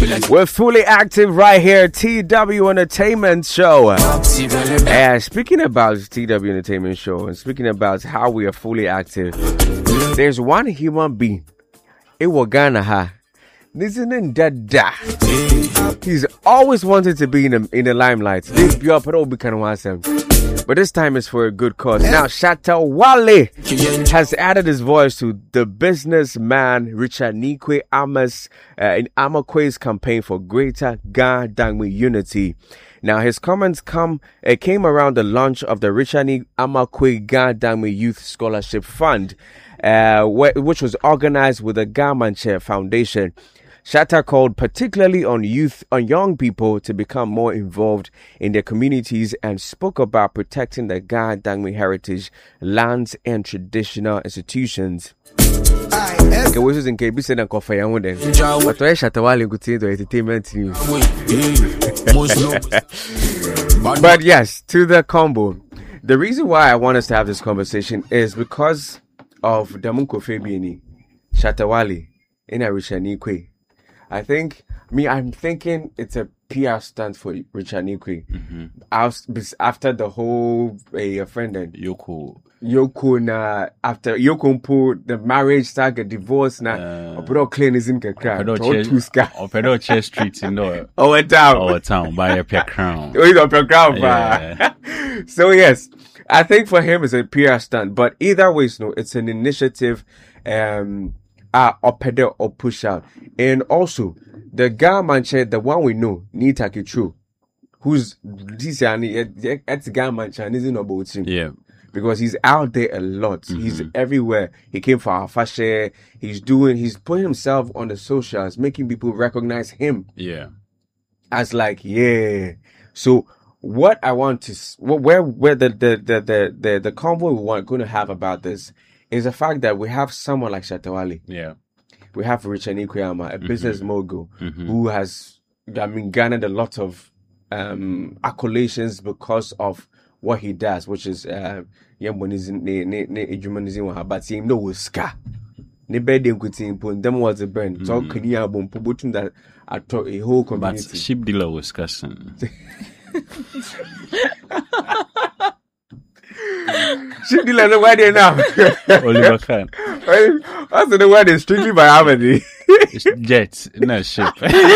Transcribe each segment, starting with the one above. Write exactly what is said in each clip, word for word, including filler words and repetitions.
We're fully active right here, T W Entertainment Show. Uh, speaking about T W Entertainment Show and speaking about how we are fully active, there's one human being. It was Ghana ha. Isn't Dada. He's always wanted to be in the, in the limelight. This but this time is for a good cause. Now, Shatta Wale has added his voice to the businessman Richard Nikwe Amos uh, in Amakwe's campaign for greater Ga Dangme unity. Now, his comments come uh, came around the launch of the Richard Nikwe Amakwe Ga Dangme Youth Scholarship Fund, uh, wh- which was organized with the Ga Manche Foundation. Shatta called particularly on youth, on young people to become more involved in their communities and spoke about protecting the Ga Dangme heritage, lands, and traditional institutions. Okay, which is in K B C and Kofa Yamunden. But why Shatta Wale go to the entertainment news? But yes, to the combo. The reason why I want us to have this conversation is because of Damunko Fabiani, Shatta Wale, in a Richard Nikwe. I think, me, I'm thinking it's a P R stunt for Richard Nikwe. Mm-hmm. After the whole, uh, friend and Yoko. Yoko na, after Yoko put the marriage saga, divorce na, Opedo clean is in Kakra. Opedo Chess Street in the Our town. Our town, by a pear crown. Oh, a pear crown. Yeah. So yes, I think for him it's a P R stunt, but either way, no, it's an initiative, um, Ah, or pedal or push out. And also, the Ga Manche, the one we know, Nita Kichu, who's this it's Ga Manche, isn't about him. Yeah. Because he's out there a lot. Mm-hmm. He's everywhere. He came for our fashion. He's doing, he's putting himself on the socials, making people recognize him. Yeah. As like, yeah. So, what I want to, where, where the, the, the, the, the, the convo we want going to have about this is the fact that we have someone like Shatta Wale. Yeah. We have Richard Nikwe Amos, a mm-hmm. business mogul, mm-hmm. who has, I mean, garnered a lot of um, accolades because of what he does, which is, uh, yeah, but him no wuska. Ne bed in kutin pun them was a brand. So can you have put that at a whole community? But ship dealer was cussing. Ship dealer the wedding now. Oliver Khan. That's the wedding strictly by Harmony. Jet, no ship.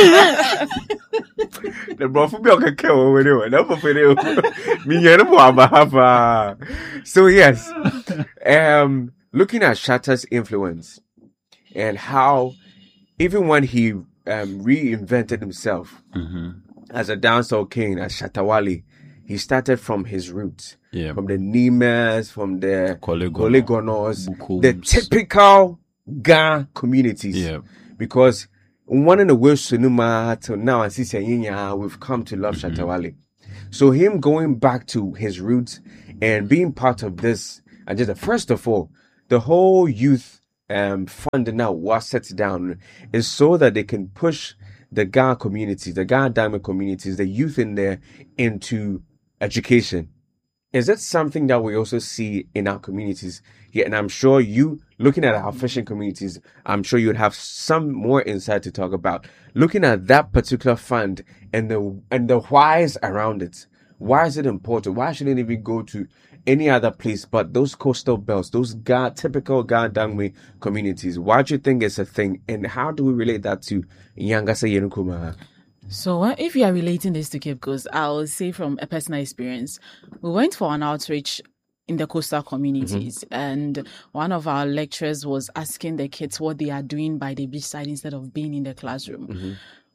The brofu be okay kill over there. No for me So yes, um, looking at Shatta's influence and how even when he um reinvented himself mm-hmm. as a dancehall king, as Shatta Wale, he started from his roots. Yeah. From the Nimes, from the Kolegonos, Bukums. The typical Ga communities. Yeah. Because one in the worst cinema till now, and see, we've come to love mm-hmm. Shatta Wale. So him going back to his roots and being part of this, and just first of all, the whole youth um fund now was set down is so that they can push the Ga communities, the Ga Dangme communities, the youth in there into education. Is that something that we also see in our communities here? And I'm sure you, looking at our fishing communities, I'm sure you'd have some more insight to talk about. Looking at that particular fund and the and the whys around it. Why is it important? Why shouldn't it even go to any other place but those coastal belts, those Ga, typical Ga Dangme communities? Why do you think it's a thing? And how do we relate that to Nyangasa Yenukuma? So uh, if you are relating this to Cape Coast, I'll say from a personal experience, we went for an outreach in the coastal communities, mm-hmm. and one of our lecturers was asking the kids what they are doing by the beachside instead of being in the classroom. Mm-hmm.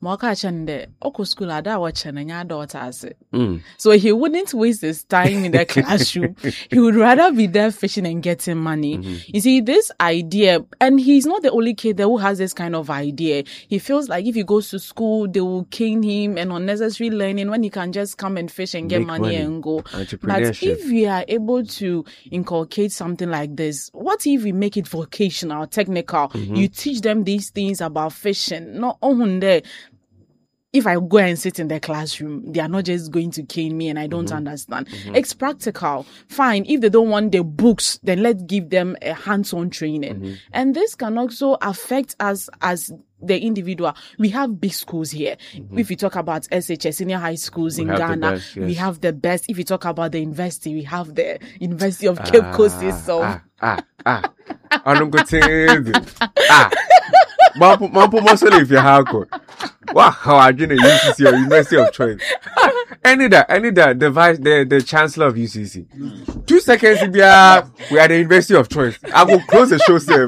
Mm. So he wouldn't waste his time in the classroom. He would rather be there fishing and getting money. Mm-hmm. You see, this idea, and he's not the only kid there who has this kind of idea. He feels like if he goes to school, they will cane him and unnecessary learning when he can just come and fish and get money, money and go. But if we are able to inculcate something like this, what if we make it vocational, technical? Mm-hmm. You teach them these things about fishing, not on there. if I go and sit in the classroom, they are not just going to cane me and I don't mm-hmm. understand. Mm-hmm. It's practical. Fine. If they don't want the books, then let's give them a hands-on training. Mm-hmm. And this can also affect us as the individual. We have big schools here. Mm-hmm. If you talk about S H S, senior high schools we in Ghana, best, yes. we have the best. If you talk about the university, we have the University of Cape ah, Coast itself. Ah, ah, ah. I'm going to ah. Mampo, Mampo, mostly if you have wow, how are you going to U C C or University of Choice? I need that. I need that. The vice, the, the chancellor of U C C. Mm. Two seconds, we are, we are the University of Choice. I will close the show, sir.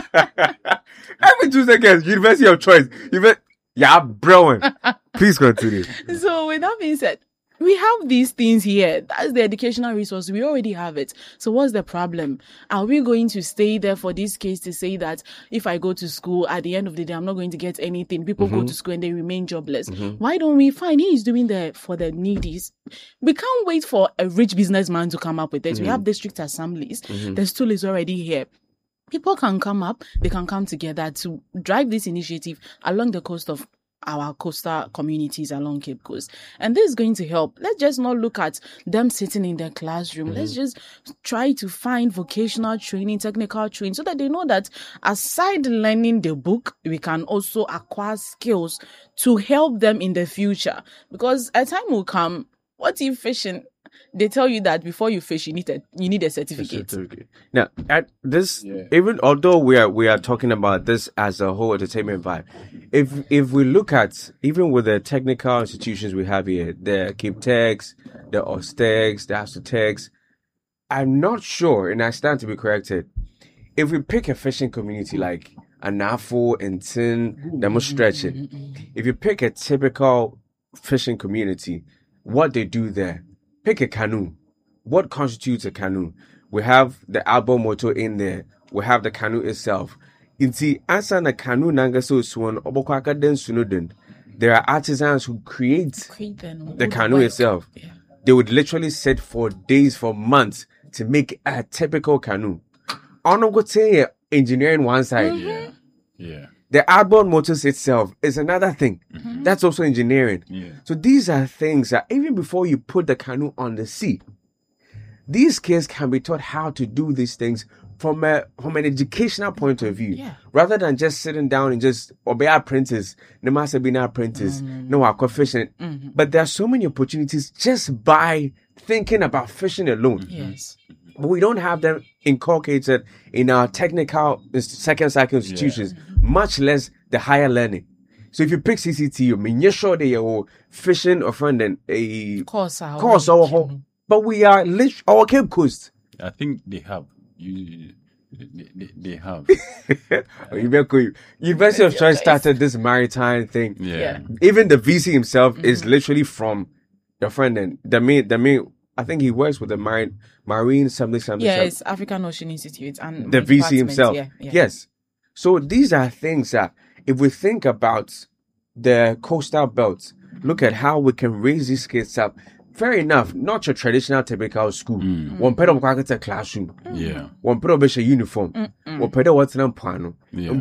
Every two seconds, University of Choice. Even, yeah, brilliant. Please continue. So, with that being said, we have these things here. That's the educational resource. We already have it. So what's the problem? Are we going to stay there for this case to say that if I go to school, at the end of the day, I'm not going to get anything? People mm-hmm. go to school and they remain jobless. Mm-hmm. Why don't we find he is doing the for the needies? We can't wait for a rich businessman to come up with it. Mm-hmm. We have district assemblies. Mm-hmm. The stool is already here. People can come up. They can come together to drive this initiative along the coast of our coastal communities along Cape Coast. And this is going to help. Let's just not look at them sitting in their classroom. Mm-hmm. Let's just try to find vocational training, technical training, so that they know that aside learning the book, we can also acquire skills to help them in the future. Because a time will come, what if fishing? They tell you that before you fish, you need a you need a certificate. A certificate. Now, at this, yeah. even although we are we are talking about this as a whole entertainment vibe, if if we look at even with the technical institutions we have here, the Cape Techs, the Ostex, the Astotex, I'm not sure, and I stand to be corrected. If we pick a fishing community like Anafo and Tin, then we'll stretch it. If you pick a typical fishing community, what they do there. Pick a canoe. What constitutes a canoe? We have the album motto in there. We have the canoe itself. Inti asa na canoe nanga so suon obokwaka den sunodin. There are artisans who create, create the canoe work. itself. Yeah. They would literally sit for days, for months to make a typical canoe. On go say engineering one side. Yeah. Yeah. The outboard motors itself is another thing. Mm-hmm. That's also engineering. Yeah. So these are things that even before you put the canoe on the sea, these kids can be taught how to do these things from a from an educational point of view, yeah. rather than just sitting down and just obey our apprentice. No master being our apprentice, mm-hmm. no our coefficient. Mm-hmm. But there are so many opportunities just by thinking about fishing alone. Yes. But we don't have them inculcated in our technical second cycle institutions, yeah. much less the higher learning. So if you pick C C T, you mean you're sure they are fishing or funding a course, course or but we are lit our Cape Coast. I think they have. You, they, they, they have. University of Choice started this maritime thing. Yeah. yeah. Even the V C himself mm-hmm. is literally from your friend and the main the main. I think he works with the marine, marine something, something. Yeah, something. It's African Ocean Institute and the V C himself. Yeah, yeah. Yes. So these are things that if we think about the coastal belts, look at how we can raise these kids up. Fair enough, not your traditional typical school. Mm. One pet of a classroom. Yeah. One pet of a uniform. One pet of what's an piano.